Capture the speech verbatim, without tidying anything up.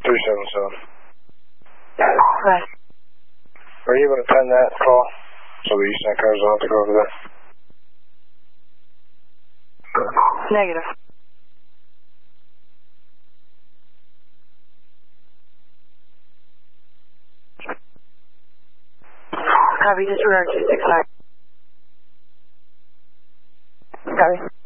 three seven seven. Right. Are you able to pen that call so the Eastern cars don't have to go over there? Negative. Copy, disregard two six five. Copy.